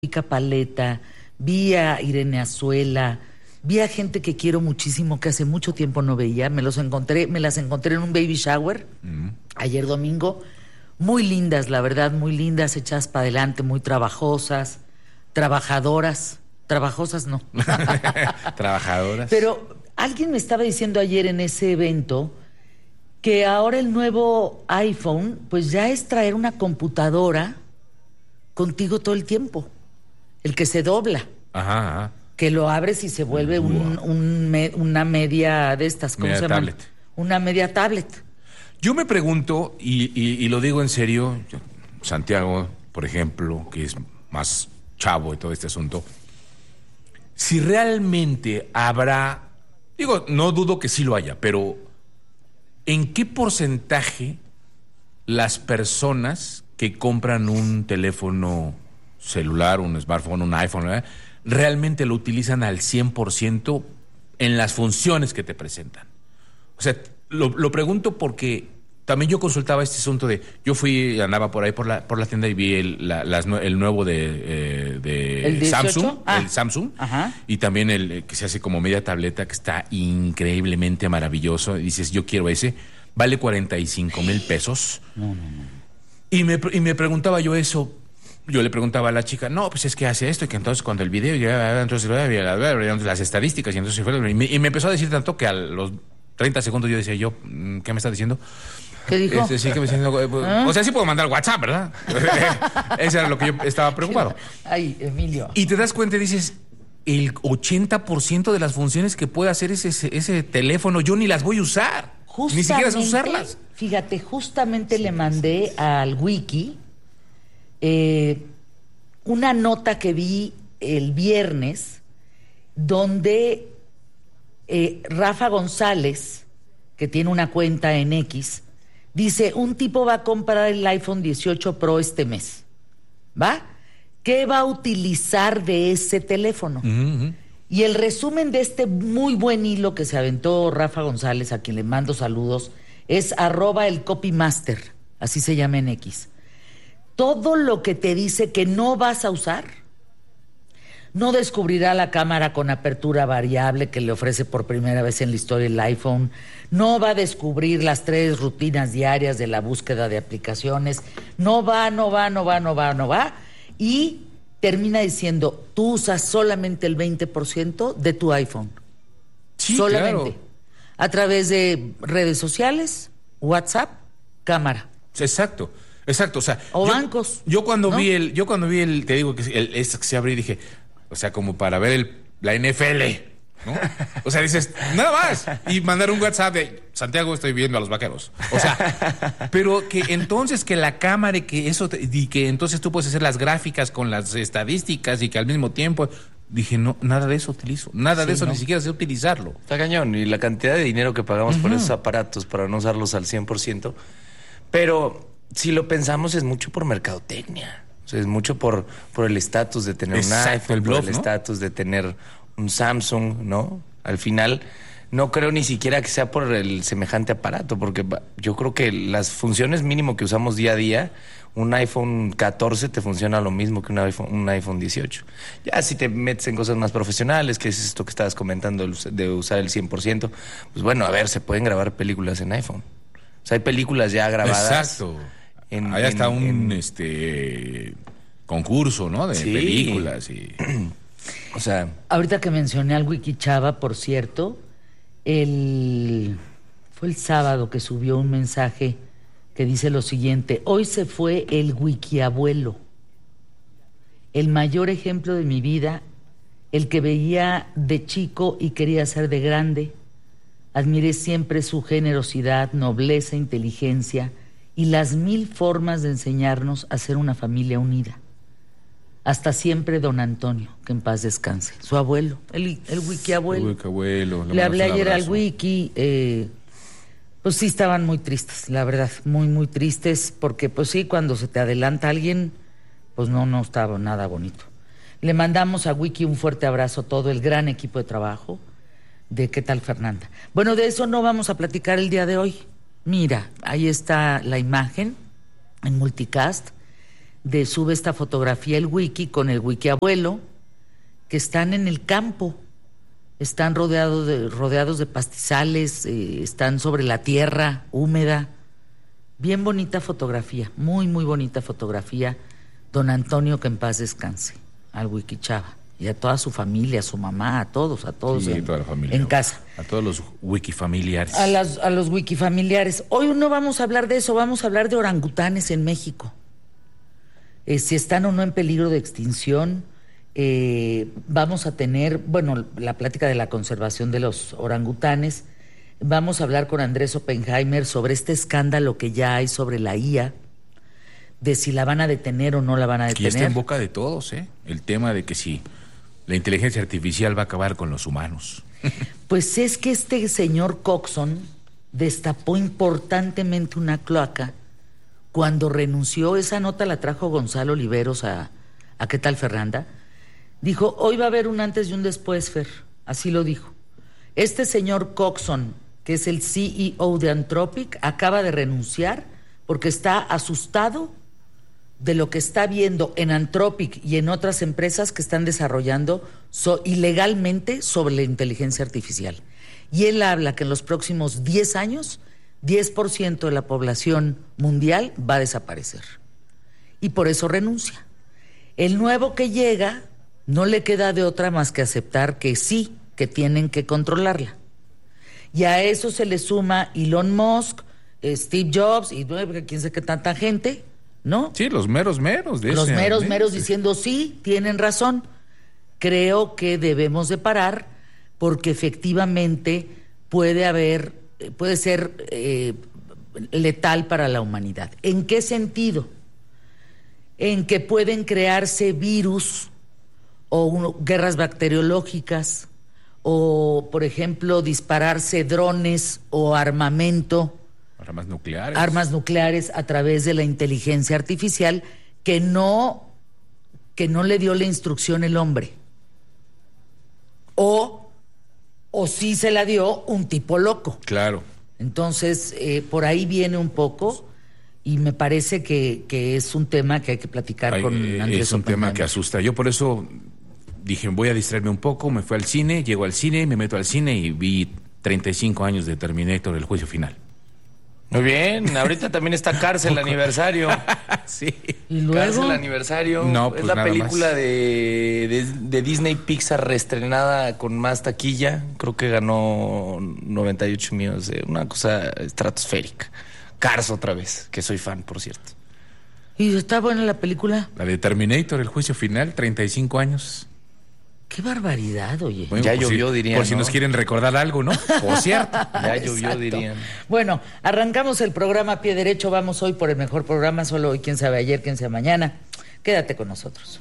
Paleta, vi a Irene Azuela, vi a gente que quiero muchísimo, que hace mucho tiempo no veía. Me las encontré en un baby shower ayer domingo. Muy lindas, la verdad, muy lindas, echadas para adelante, muy trabajosas, trabajadoras. Trabajosas no. Trabajadoras. Pero alguien me estaba diciendo ayer en ese evento que ahora el nuevo iPhone, pues ya es traer una computadora contigo todo el tiempo. El que se dobla. Ajá. Que lo abres y se vuelve una media de estas, ¿cómo se llama? Tablet. Una media tablet. Yo me pregunto, y lo digo en serio, Santiago, por ejemplo, que es más chavo de todo este asunto, si realmente habrá, digo, no dudo que sí lo haya, pero ¿en qué porcentaje las personas que compran un teléfono celular, un smartphone, un iPhone, realmente lo utilizan al 100% en las funciones que te presentan? O sea, lo pregunto porque también yo consultaba este asunto yo andaba por ahí por la tienda y vi el nuevo de ¿El 18? Samsung, el Samsung, y también el que se hace como media tableta, que está increíblemente maravilloso. Y dices, yo quiero ese, vale 45,000 pesos. No. Y me preguntaba yo eso. Yo le preguntaba a la chica, no, pues es que hace esto, y que entonces cuando el video ya, entonces las estadísticas, y entonces y me empezó a decir tanto que a los 30 segundos yo decía, ¿qué me está diciendo? ¿Qué dijo? Sí, que me está diciendo, o sea, sí puedo mandar WhatsApp, ¿verdad? Eso era lo que yo estaba preocupado. Ay, Emilio. Y te das cuenta y dices, el 80% de las funciones que puede hacer ese teléfono, yo ni las voy a usar. Ni siquiera sé usarlas. Fíjate, justamente le mandé al Wiki una nota que vi el viernes donde Rafa González, que tiene una cuenta en X, dice, un tipo va a comprar el iPhone 18 Pro este mes, ¿va? ¿Qué va a utilizar de ese teléfono? Y el resumen de este muy buen hilo que se aventó Rafa González, a quien le mando saludos, es @elcopymaster, así se llama en X. Todo lo que te dice que no vas a usar, no descubrirá la cámara con apertura variable que le ofrece por primera vez en la historia el iPhone, no va a descubrir las 3 rutinas diarias de la búsqueda de aplicaciones, no va, y termina diciendo, tú usas solamente el 20% de tu iPhone. Sí, solamente. Claro. A través de redes sociales, WhatsApp, cámara. Exacto, o sea, bancos. Yo cuando vi el, te digo que este que se abrió y dije, o sea, como para ver la NFL, ¿no? O sea, dices, nada más. Y mandar un WhatsApp de Santiago, estoy viendo a los Vaqueros. O sea, pero que entonces que la cámara y que entonces tú puedes hacer las gráficas con las estadísticas y que al mismo tiempo. Dije, no, nada de eso utilizo. Nada de eso, ni siquiera sé utilizarlo. Está cañón. Y la cantidad de dinero que pagamos por esos aparatos para no usarlos al 100%. Pero si lo pensamos, es mucho por mercadotecnia. O sea, es mucho por el estatus de tener un iPhone, por el estatus de tener un Samsung, ¿no? Al final, no creo ni siquiera que sea por el semejante aparato, porque yo creo que las funciones mínimo que usamos día a día, un iPhone 14 te funciona lo mismo que un iPhone 18. Ya si te metes en cosas más profesionales, que es esto que estabas comentando de usar el 100%, pues bueno, a ver, se pueden grabar películas en iPhone. O sea, hay películas ya grabadas. Exacto. Ahí está un concurso, ¿no? De películas y... O sea... Ahorita que mencioné al Wiki Chava, por cierto, fue el sábado que subió un mensaje que dice lo siguiente: hoy se fue el Wikiabuelo, el mayor ejemplo de mi vida, el que veía de chico y quería ser de grande. Admiré siempre su generosidad, nobleza, inteligencia y las 1000 formas de enseñarnos a ser una familia unida. Hasta siempre, don Antonio, que en paz descanse. Su abuelo, el Wikiabuelo. El Wikiabuelo. Le hablé ayer al Wiki, pues sí estaban muy tristes, la verdad, muy, muy tristes, porque pues sí, cuando se te adelanta alguien, pues no estaba nada bonito. Le mandamos a Wiki un fuerte abrazo a todo el gran equipo de trabajo de ¿Qué tal, Fernanda? Bueno, de eso no vamos a platicar el día de hoy. Mira, ahí está la imagen en multicast sube esta fotografía el wiki con el wiki abuelo, que están en el campo, están rodeados de pastizales, están sobre la tierra húmeda. Bien bonita fotografía, muy, muy bonita fotografía. Don Antonio, que en paz descanse, al Wiki Chava. Y a toda su familia, a su mamá, a todos sí, toda la familia, en casa. A todos los wikifamiliares. A los wikifamiliares. Hoy no vamos a hablar de eso, vamos a hablar de orangutanes en México. Si están o no en peligro de extinción. Vamos a tener, la plática de la conservación de los orangutanes. Vamos a hablar con Andrés Oppenheimer sobre este escándalo que ya hay sobre la IA, de si la van a detener o no la van a detener. Y está en boca de todos, el tema de que si la inteligencia artificial va a acabar con los humanos. Pues es que este señor Coxon destapó importantemente una cloaca cuando renunció. Esa nota la trajo Gonzalo Oliveros a ¿Qué tal, Fernanda? Dijo, hoy va a haber un antes y un después, Fer. Así lo dijo. Este señor Coxon, que es el CEO de Anthropic, acaba de renunciar porque está asustado de lo que está viendo en Anthropic y en otras empresas que están desarrollando ilegalmente sobre la inteligencia artificial. Y él habla que en los próximos 10 años, 10% de la población mundial va a desaparecer. Y por eso renuncia. El nuevo que llega no le queda de otra más que aceptar que sí, que tienen que controlarla. Y a eso se le suma Elon Musk, Steve Jobs y quién sabe qué tanta gente, ¿no? Sí, los meros de los ese meros ambiente. Diciendo sí, tienen razón. Creo que debemos de parar porque efectivamente puede ser letal para la humanidad. ¿En qué sentido? En que pueden crearse virus o guerras bacteriológicas o, por ejemplo, dispararse drones o armamento. Armas nucleares a través de la inteligencia artificial que no le dio la instrucción el hombre. O sí se la dio un tipo loco. Claro. Entonces, por ahí viene un poco y me parece que es un tema que hay que platicar con Andrés. Es un tema que asusta. Yo por eso dije, voy a distraerme un poco, me fui al cine, llego al cine, me meto al cine y vi 35 años de Terminator, el juicio final. Muy bien, ahorita también está Cárcel Aniversario. Sí. ¿Y luego? Cárcel Aniversario. No, pues es la nada película más. de Disney Pixar reestrenada con más taquilla. Creo que ganó 98 millones. Una cosa estratosférica. Cars otra vez, que soy fan, por cierto. ¿Y está buena la película? La de Terminator, el juicio final, 35 años. ¡Qué barbaridad, oye! Bueno, ya por llovió, dirían. Por si nos quieren recordar algo, ¿no? Por cierto. Ya llovió, Exacto. dirían. Bueno, arrancamos el programa a pie derecho. Vamos hoy por el mejor programa. Solo hoy, quién sabe ayer, quién sabe mañana. Quédate con nosotros.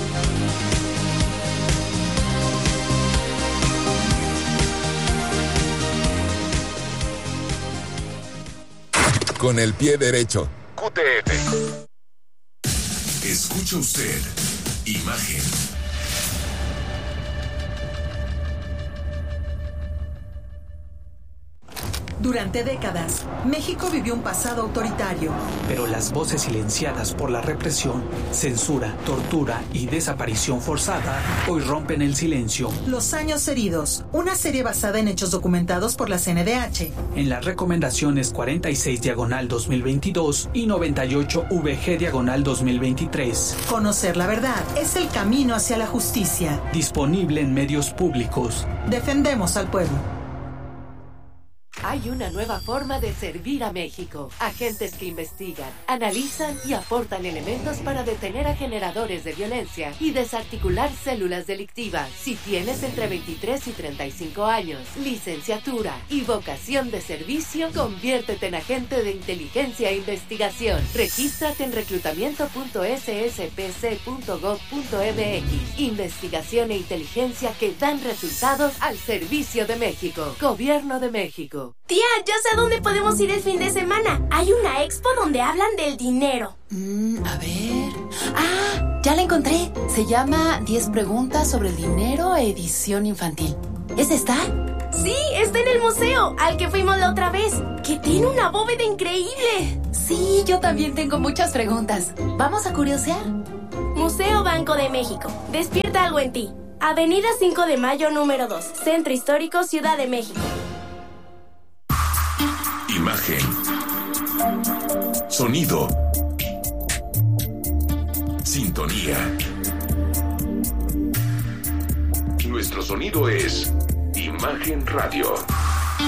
Con el pie derecho. QTF. Escucha usted. Imagen. Durante décadas, México vivió un pasado autoritario. Pero las voces silenciadas por la represión, censura, tortura y desaparición forzada hoy rompen el silencio. Los años heridos, una serie basada en hechos documentados por la CNDH. En las recomendaciones 46/2022 y 98/VG/2023. Conocer la verdad es el camino hacia la justicia. Disponible en medios públicos. Defendemos al pueblo. Hay una nueva forma de servir a México. Agentes que investigan, analizan y aportan elementos para detener a generadores de violencia y desarticular células delictivas. Si tienes entre 23 y 35 años, licenciatura y vocación de servicio, conviértete en agente de inteligencia e investigación. Regístrate en reclutamiento.sspc.gov.mx. Investigación e inteligencia que dan resultados al servicio de México. Gobierno de México. Tía, ya sé dónde podemos ir el fin de semana. Hay una expo donde hablan del dinero. A ver... ¡Ah! Ya la encontré. Se llama 10 preguntas sobre el dinero, edición infantil. ¿Es esta? Sí, está en el museo, al que fuimos la otra vez, que tiene una bóveda increíble. Sí, yo también tengo muchas preguntas. ¿Vamos a curiosear? Museo Banco de México. Despierta algo en ti. Avenida 5 de Mayo, número 2. Centro Histórico, Ciudad de México. Imagen. Sonido. Sintonía. Nuestro sonido es Imagen Radio.